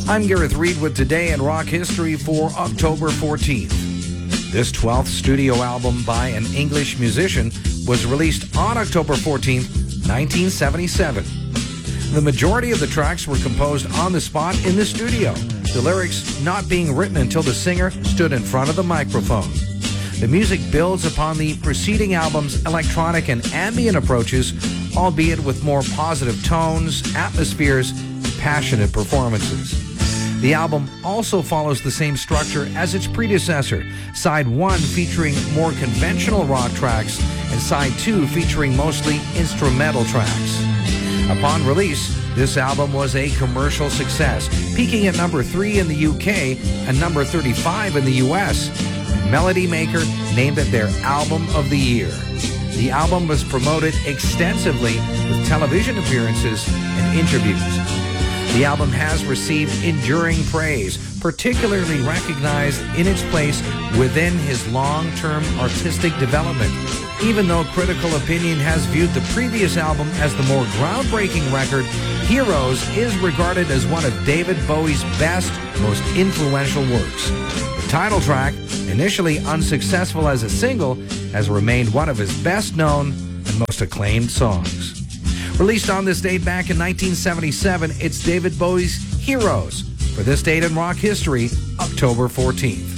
I'm Gareth Reed with Today in Rock History for October 14th. This 12th studio album by an English musician was released on October 14th, 1977. The majority of the tracks were composed on the spot in the studio, the lyrics not being written until the singer stood in front of the microphone. The music builds upon the preceding album's electronic and ambient approaches, albeit with more positive tones, atmospheres, and passionate performances. The album also follows the same structure as its predecessor, Side 1 featuring more conventional rock tracks and Side 2 featuring mostly instrumental tracks. Upon release, this album was a commercial success, peaking at number 3 in the UK and number 35 in the US. Melody Maker named it their Album of the Year. The album was promoted extensively with television appearances and interviews. The album has received enduring praise, particularly recognized in its place within his long-term artistic development. Even though critical opinion has viewed the previous album as the more groundbreaking record, Heroes is regarded as one of David Bowie's best, most influential works. The title track, initially unsuccessful as a single, has remained one of his best-known and most acclaimed songs. Released on this date back in 1977, it's David Bowie's Heroes. For this date in rock history, October 14th.